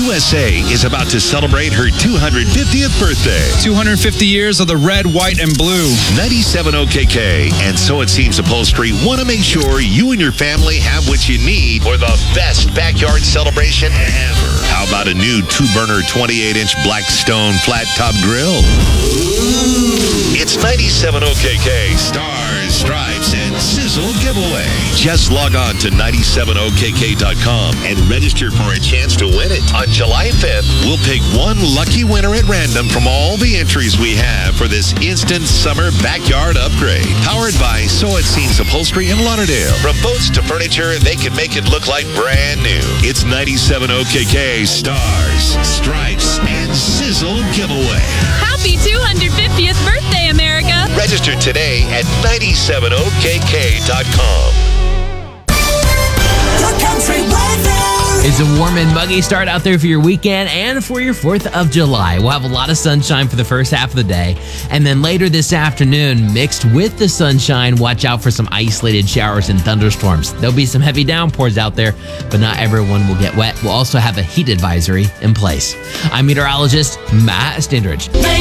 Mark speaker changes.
Speaker 1: USA is about to celebrate her 250th birthday.
Speaker 2: 250 years of the red, white, and blue.
Speaker 1: 97 OKK and So It Seems Upholstery want to make sure you and your family have what you need for the best backyard celebration ever. How about a new 2-burner 28-inch Blackstone flat-top grill? It's 97 OKK Stars, Stripes, and Sizzle giveaway. Just log on to 97okk.com and register for a chance to win it. On July 5th, we'll pick one lucky winner at random from all the entries we have for this instant summer backyard upgrade. Powered by So It Seems Upholstery in Lauderdale. From boats to furniture, they can make it look like brand new. It's 97 OKK Stars, Stripes, and Sizzle giveaway.
Speaker 3: Happy 250th birthday, America!
Speaker 1: Register today at 97okk.com.
Speaker 4: The country weather.
Speaker 5: It's a warm and muggy start out there for your weekend and for your 4th of July. We'll have a lot of sunshine for the first half of the day. And then later this afternoon, mixed with the sunshine, watch out for some isolated showers and thunderstorms. There'll be some heavy downpours out there, but not everyone will get wet. We'll also have a heat advisory in place. I'm meteorologist Matt Stindridge.